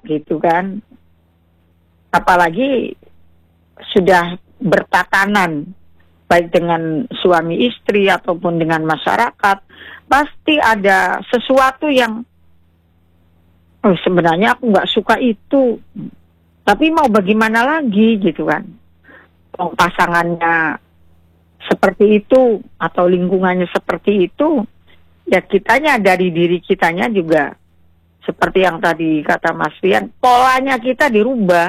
gitu kan. Apalagi sudah bertatanan baik dengan suami istri ataupun dengan masyarakat, pasti ada sesuatu yang sebenarnya aku nggak suka itu, tapi mau bagaimana lagi gitu kan. Pasangannya seperti itu atau lingkungannya seperti itu, ya kitanya dari diri kitanya juga seperti yang tadi kata Mas Rian, polanya kita dirubah.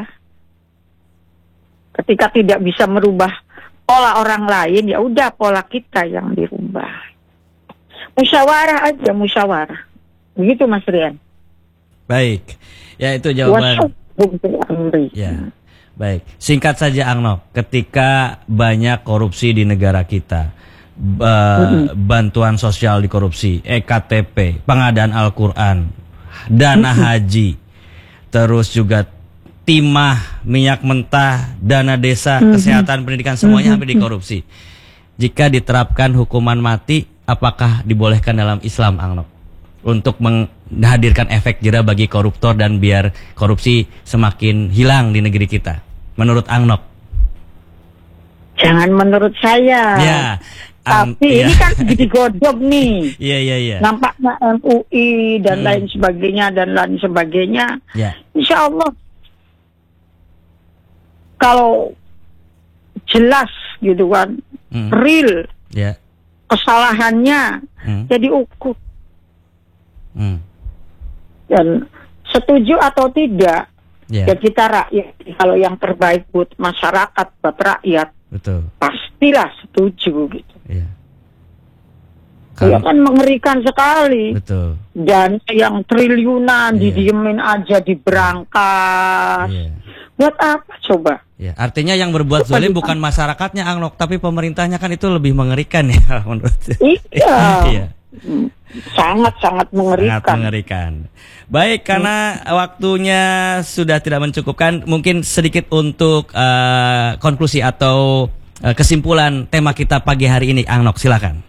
Ketika tidak bisa merubah pola orang lain, ya udah pola kita yang dirubah. Musyawarah aja, musyawarah. Begitu Mas Rian. Baik, ya itu jawaban. Ya, baik. Singkat saja Angno, ketika banyak korupsi di negara kita, bantuan sosial dikorupsi, EKTP, pengadaan Al-Quran, dana haji, terus juga timah, minyak mentah, dana desa, kesehatan, pendidikan, semuanya hampir dikorupsi. Jika diterapkan hukuman mati, apakah dibolehkan dalam Islam, Angno? Untuk menghadirkan efek jera bagi koruptor dan biar korupsi semakin hilang di negeri kita. Menurut Angno? Jangan menurut saya. Ya. Tapi ini kan digodok nih. Iya. Nampaknya MUI dan lain sebagainya. Ya. Insya Allah. Kalau jelas gitu kan, real kesalahannya, jadi ukur. Dan setuju atau tidak, ya kita rakyat. Kalau yang terbaik buat masyarakat, buat rakyat, betul, pastilah setuju gitu. Ya. Ya kan mengerikan sekali. Betul. Dan yang triliunan didiemin aja, diberangkas. Buat apa coba? Ya, artinya yang berbuat zalim bukan masyarakatnya, Angno, tapi pemerintahnya, kan itu lebih mengerikan ya menurut. Iya. Sangat mengerikan. Sangat mengerikan. Baik, karena waktunya sudah tidak mencukupkan, mungkin sedikit untuk konklusi atau kesimpulan tema kita pagi hari ini, Angno, silakan.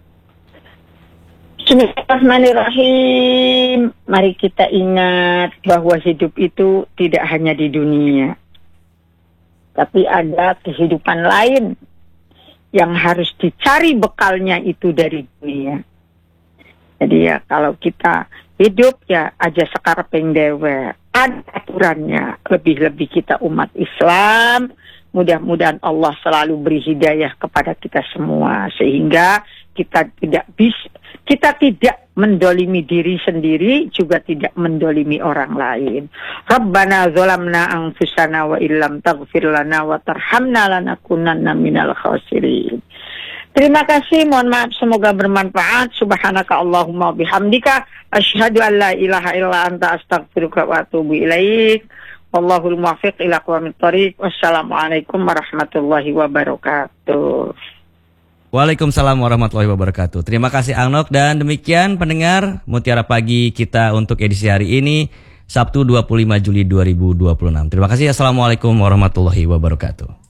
Bismillahirrahmanirrahim. Mari kita ingat bahwa hidup itu tidak hanya di dunia, tapi ada kehidupan lain yang harus dicari bekalnya itu dari dunia. Jadi ya kalau kita hidup ya aja sekareping dewe, ada aturannya. Lebih-lebih kita umat Islam, mudah-mudahan Allah selalu beri hidayah kepada kita semua sehingga kita tidak mendolimi diri sendiri, juga tidak mendolimi orang lain. Rabbana zalamna anfusana wa illam taghfir lana wa tarhamna lanakunanna minal khasirin. Terima kasih, mohon maaf, semoga bermanfaat. Subhanaka Allahumma bihamdika asyhadu an la ilaha illa anta astaghfiruka wa atubu ilaik. Wallahul muwaffiq ila aqwamit thoriq. Wassalamualaikum warahmatullahi wabarakatuh. Waalaikumsalam warahmatullahi wabarakatuh. Terima kasih Angno, dan demikian pendengar Mutiara Pagi kita untuk edisi hari ini, Sabtu 25 Juli 2026. Terima kasih. Assalamualaikum warahmatullahi wabarakatuh.